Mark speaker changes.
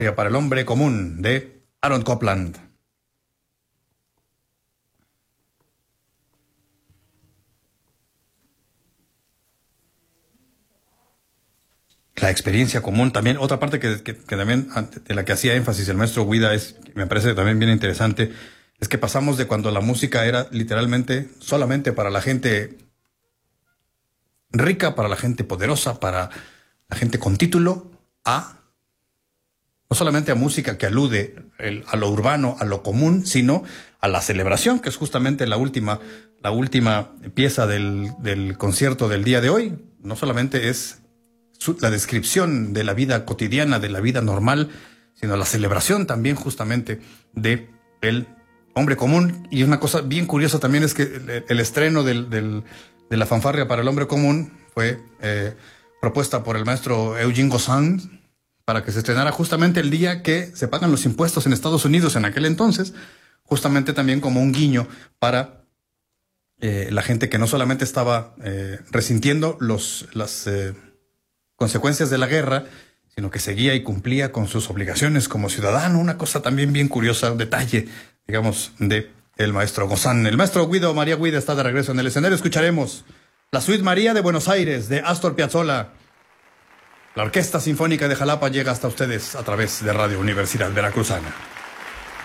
Speaker 1: Para el hombre común, de Aaron Copland. La experiencia común, también otra parte que también de la que hacía énfasis el maestro Guida me parece también bien interesante, es que pasamos de cuando la música era literalmente solamente para la gente rica, para la gente poderosa, para la gente con título, no solamente a música que alude a lo urbano, a lo común, sino a la celebración, que es justamente la última pieza del concierto del día de hoy. No solamente es la descripción de la vida cotidiana, de la vida normal, sino la celebración también justamente de el hombre común. Y una cosa bien curiosa también es que el estreno de la fanfarria para el hombre común fue propuesta por el maestro Eugene Gozan para que se estrenara justamente el día que se pagan los impuestos en Estados Unidos en aquel entonces, justamente también como un guiño para la gente que no solamente estaba resintiendo las consecuencias de la guerra, sino que seguía y cumplía con sus obligaciones como ciudadano. Una cosa también bien curiosa, un detalle, digamos, de el maestro Gozan. El maestro María Guida está de regreso en el escenario. Escucharemos la Suite María de Buenos Aires, de Astor Piazzolla. La Orquesta Sinfónica de Jalapa llega hasta ustedes a través de Radio Universidad Veracruzana.